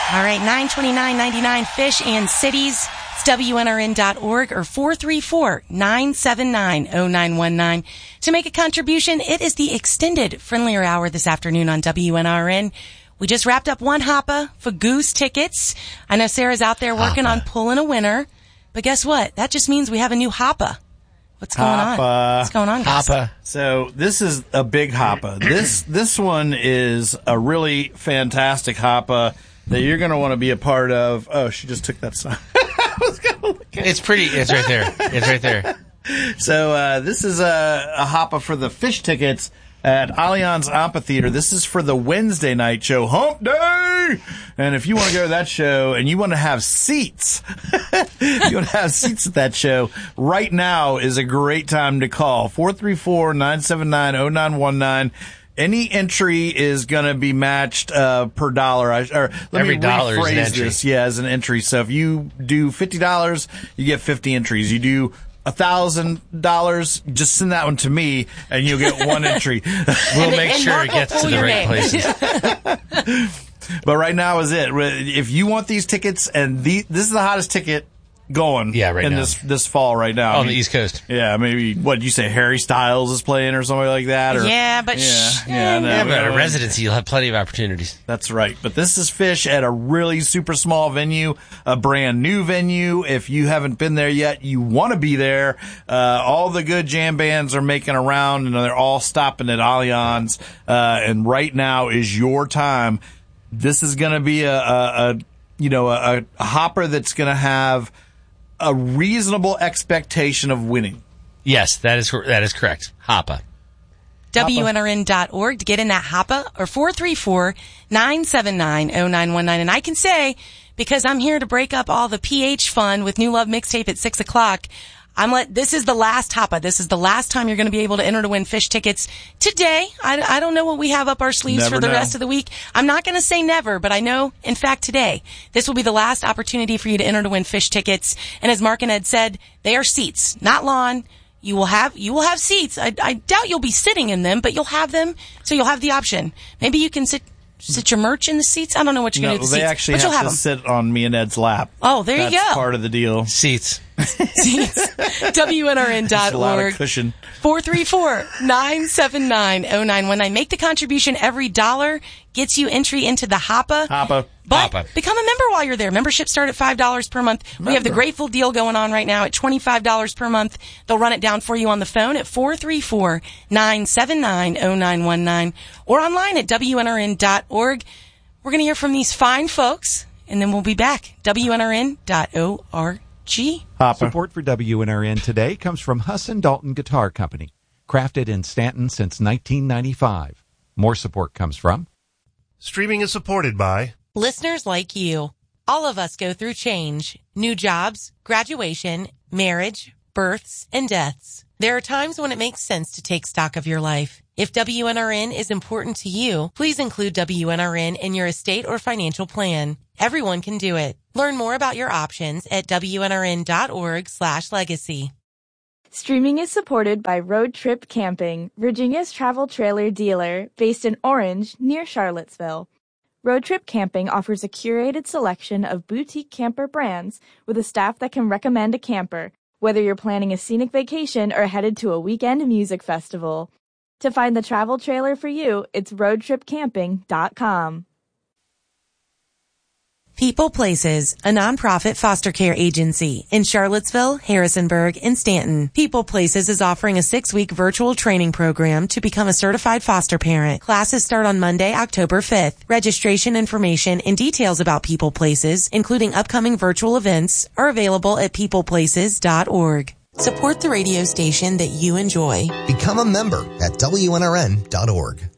All right, $929.99 Fish and Cities. It's WNRN.org or 434-979-0919. To make a contribution, it is the extended Friendlier Hour this afternoon on WNRN. We just wrapped up one Hoppa for Goose tickets. I know Sarah's out there working on pulling a winner. But guess what? That just means we have a new Hoppa. What's going on? What's going on, guys? Hoppa. So this is a big Hoppa. This one is a really fantastic Hoppa that you're going to want to be a part of. Oh, she just took that sign. I was going to look at it. It's pretty. It's right there. It's right there. So this is a Hoppa for the fish tickets at Allianz Amphitheater. This is for the Wednesday night show, Hump Day. And if you want to go to that show and you want to have seats, at that show, right now is a great time to call. 434-979-0919. Any entry is going to be matched per dollar. Every dollar is an entry. This, as an entry. So if you do $50, you get 50 entries. You do $1,000, just send that one to me, and you'll get one entry. We'll make sure it gets to the right places. But right now is it. If you want these tickets, and this is the hottest ticket going right now. this fall right now. On the East Coast. Yeah, maybe, what did you say, Harry Styles is playing or something like that? Or, but but at a residency, you'll have plenty of opportunities. That's right. But this is Fish at a really super small venue, a brand new venue. If you haven't been there yet, you want to be there. All the good jam bands are making a round, and they're all stopping at Allianz. And right now is your time. This is going to be a hopper that's going to have a reasonable expectation of winning. Yes, that is correct. Hoppa. WNRN.org to get in that Hoppa, or 434-979-0919. And I can say, because I'm here to break up all the PH fun with New Love Mixtape at 6 o'clock, this is the last Hoppa. This is the last time you're going to be able to enter to win fish tickets today. I don't know what we have up our sleeves for the rest of the week. I'm not going to say never, but I know, in fact, today, this will be the last opportunity for you to enter to win fish tickets. And as Mark and Ed said, they are seats, not lawn. You will have seats. I doubt you'll be sitting in them, but you'll have them, so you'll have the option. Maybe you can sit your merch in the seats. I don't know what you're going to do with the seats. They actually have to sit on me and Ed's lap. Oh, there you go. That's part of the deal. Seats. WNRN.org. A lot of cushion. 434-979-0919. Make the contribution. Every dollar gets you entry into the Hoppa. But become a member while you're there. Memberships start at $5 per month. We have the Grateful deal going on right now at $25 per month. They'll run it down for you on the phone at 434-979-0919 or online at WNRN.org. We're going to hear from these fine folks, and then we'll be back. WNRN.org. Support for WNRN today comes from Husson Dalton Guitar Company, crafted in Stanton since 1995. More support comes from... Streaming is supported by... listeners like you. All of us go through change, new jobs, graduation, marriage, births, and deaths. There are times when it makes sense to take stock of your life. If WNRN is important to you, please include WNRN in your estate or financial plan. Everyone can do it. Learn more about your options at WNRN.org/legacy. Streaming is supported by Road Trip Camping, Virginia's travel trailer dealer, based in Orange, near Charlottesville. Road Trip Camping offers a curated selection of boutique camper brands with a staff that can recommend a camper, whether you're planning a scenic vacation or headed to a weekend music festival. To find the travel trailer for you, it's roadtripcamping.com. People Places, a nonprofit foster care agency in Charlottesville, Harrisonburg, and Stanton. People Places is offering a 6-week virtual training program to become a certified foster parent. Classes start on Monday, October 5th. Registration information and details about People Places, including upcoming virtual events, are available at peopleplaces.org. Support the radio station that you enjoy. Become a member at WNRN.org.